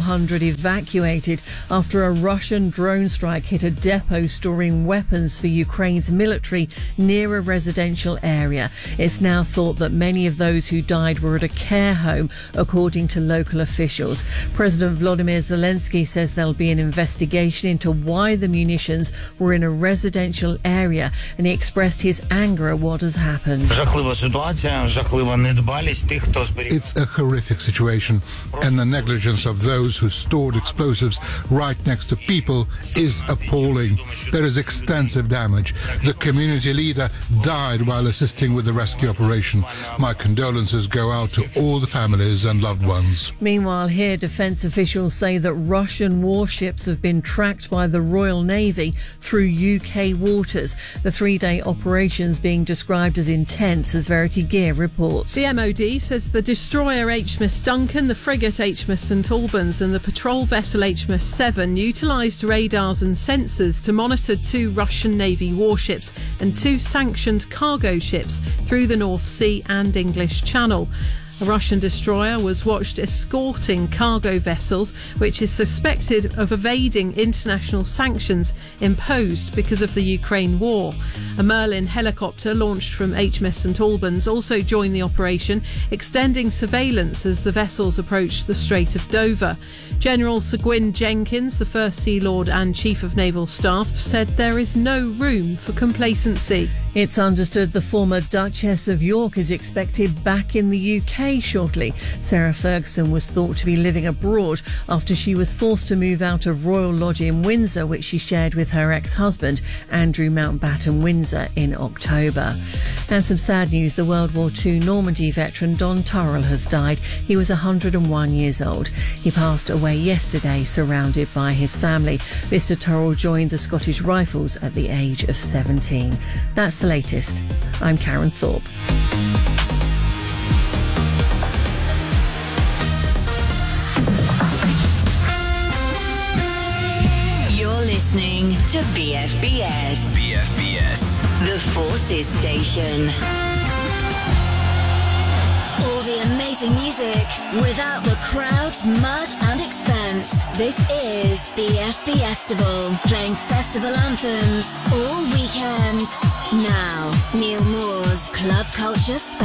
400 evacuated after a Russian drone strike hit a depot storing weapons for Ukraine's military near a residential area. It's now thought that many of those who died were at a care home, according to local officials. President Volodymyr Zelensky says there'll be an investigation into why the munitions were in a residential area, and he expressed his anger at what has happened. It's a horrific situation, and the negligence of those who stored explosives right next to people is appalling. There is extensive damage. The community leader died while assisting with the rescue operation. My condolences go out to all the families and loved ones. Meanwhile, here, defence officials say that Russian warships have been tracked by the Royal Navy through UK waters. The three-day operations being described as intense, as Verity Gear reports. The MOD says the destroyer HMS Duncan, the frigate HMS St Albans and the patrol vessel HMS Seven utilised radars and sensors to monitor 2 Russian Navy warships and 2 sanctioned cargo ships through the North Sea and English Channel. A Russian destroyer was watched escorting cargo vessels, which is suspected of evading international sanctions imposed because of the Ukraine war. A Merlin helicopter launched from HMS St Albans also joined the operation, extending surveillance as the vessels approached the Strait of Dover. General Sir Gwyn Jenkins, the First Sea Lord and Chief of Naval Staff, said there is no room for complacency. It's understood the former Duchess of York is expected back in the UK shortly. Sarah Ferguson was thought to be living abroad after she was forced to move out of Royal Lodge in Windsor, which she shared with her ex-husband, Andrew Mountbatten Windsor, in October. And some sad news, the World War II Normandy veteran Don Turrell has died. He was 101 years old. He passed away yesterday, surrounded by his family. Mr. Turrell joined the Scottish Rifles at the age of 17. That's the latest. I'm Karen Thorpe. You're listening to BFBS. BFBS. The Forces Station. All the amazing music without the crowds, mud and expense. This is BFB Festival, playing festival anthems all weekend. Now, Neil Moore's Club Culture Special.